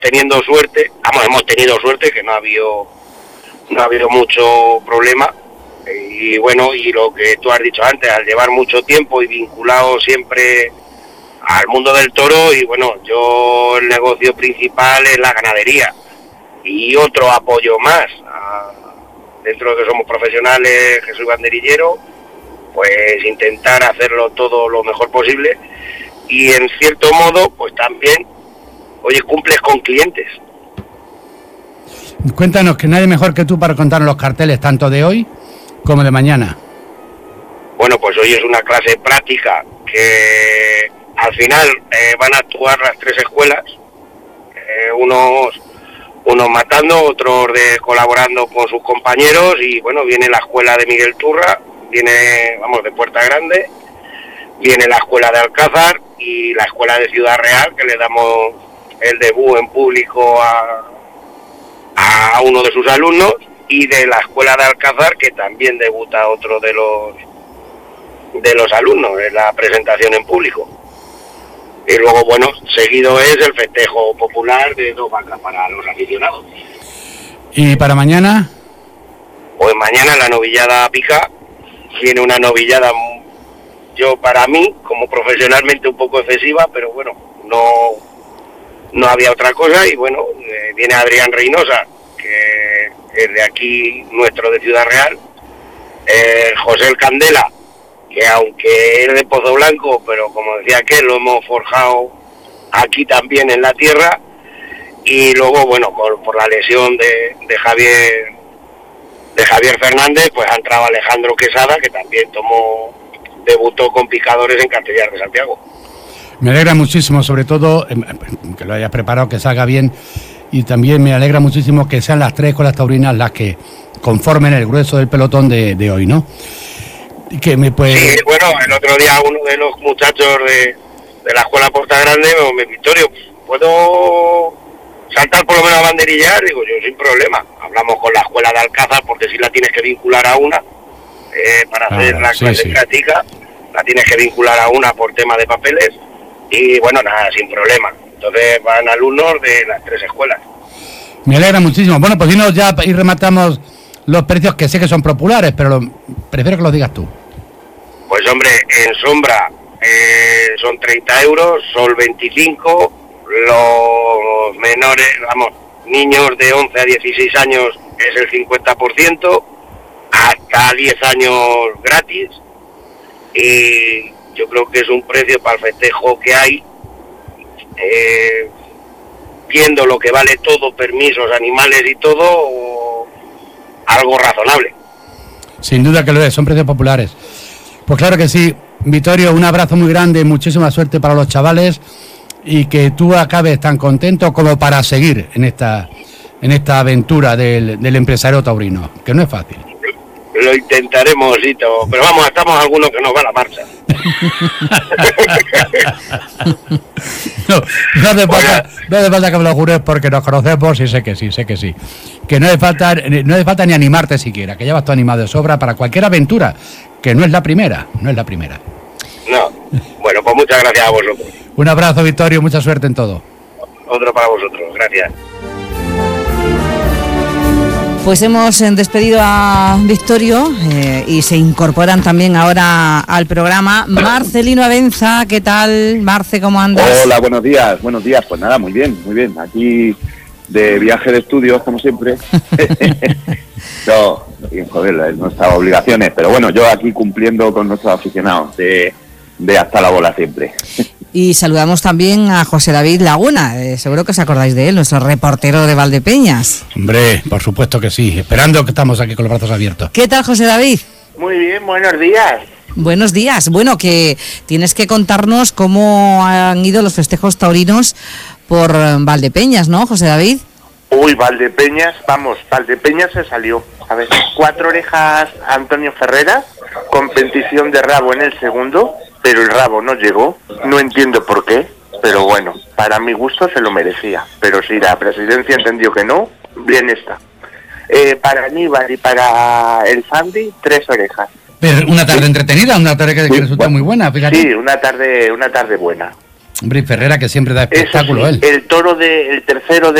teniendo suerte, hemos tenido suerte, que no ha habido mucho problema. Y bueno, y lo que tú has dicho antes, al llevar mucho tiempo y vinculado siempre al mundo del toro, y bueno, yo el negocio principal es la ganadería y otro apoyo más, dentro de que somos profesionales, que soy banderillero, pues intentar hacerlo todo lo mejor posible, y en cierto modo pues también, oye, cumples con clientes. Cuéntanos, que nadie mejor que tú para contarnos los carteles tanto de hoy como de mañana. Bueno, pues hoy es una clase práctica que al final van a actuar las 3 escuelas, unos matando, otros colaborando con sus compañeros, y bueno, viene la escuela de Miguel Turra, viene, de Puerta Grande, viene la escuela de Alcázar y la escuela de Ciudad Real, que le damos el debut en público a uno de sus alumnos, y de la escuela de Alcázar, que también debuta otro de los alumnos en la presentación en público. Y luego, bueno, seguido es el festejo popular de 2 vacas para los aficionados. ¿Y para mañana? Pues mañana la novillada pica, tiene una novillada, yo para mí, como profesionalmente un poco excesiva, pero bueno, no había otra cosa, y bueno, viene Adrián Reynosa, que es de aquí, nuestro de Ciudad Real, José el Candela, que aunque es de Pozo Blanco, pero como decía aquel, lo hemos forjado aquí también en la tierra, y luego, bueno, por la lesión de Javier Fernández, pues ha entrado Alejandro Quesada, que también debutó con picadores en Castellar de Santiago. Me alegra muchísimo, sobre todo, que lo hayas preparado, que salga bien, y también me alegra muchísimo que sean las 3 escuelas taurinas las que conformen el grueso del pelotón de hoy, ¿no? Que me puede... Sí, bueno, el otro día uno de los muchachos de la escuela Puerta Grande me Victorio, ¿puedo saltar por lo menos a banderillar? Digo yo, sin problema. Hablamos con la escuela de Alcázar, porque si la tienes que vincular a una, para hacer la clase práctica, la tienes que vincular a una por tema de papeles, y bueno, nada, sin problema. Entonces van alumnos de las 3 escuelas. Me alegra muchísimo. Bueno, pues dinos ya y rematamos los precios, que sé que son populares, pero prefiero que los digas tú. Pues hombre, en sombra son 30 euros, sol 25, los menores, niños de 11 a 16 años es el 50%, hasta 10 años gratis, y yo creo que es un precio para el festejo que hay, viendo lo que vale todo, permisos, animales y todo, algo razonable. Sin duda que lo es, son precios populares. Pues claro que sí. Vittorio, un abrazo muy grande, muchísima suerte para los chavales, y que tú acabes tan contento como para seguir en esta aventura del empresario taurino, que no es fácil. Lo intentaremos, Hito, pero vamos, estamos algunos que nos va la marcha. No hace falta que me lo jures, porque nos conocemos y sé que sí. Que no hace falta ni animarte siquiera, que ya vas tú animado de sobra para cualquier aventura, que no es la primera. No, bueno, pues muchas gracias a vosotros. Un abrazo, Vittorio, mucha suerte en todo. Otro para vosotros, gracias. Pues hemos despedido a Victorio y se incorporan también ahora al programa Marcelino Abenza. ¿Qué tal, Marce? ¿Cómo andas? Hola, buenos días. Pues nada, muy bien. Aquí de viaje de estudios, como siempre. No, joder, nuestras obligaciones. Pero bueno, yo aquí cumpliendo con nuestros aficionados de hasta la bola siempre. Y saludamos también a José David Laguna, seguro que os acordáis de él, nuestro reportero de Valdepeñas. Hombre, por supuesto que sí, esperando que estamos aquí con los brazos abiertos. ¿Qué tal, José David? Muy bien, buenos días. Buenos días. Bueno, que tienes que contarnos cómo han ido los festejos taurinos por Valdepeñas, ¿no, José David? Uy, Valdepeñas se salió. A ver, 4 orejas Antonio Ferreras, competición de rabo en el segundo, pero el rabo no llegó, no entiendo por qué, pero bueno, para mi gusto se lo merecía, pero si la presidencia entendió que no, bien está. Para Aníbal y para el Sandy, 3 orejas. Pero una tarde entretenida, una tarde que resultó muy buena, fíjate. Sí, una tarde buena. Hombre, Ferrera, que siempre da Eso espectáculo, sí, él. el tercero de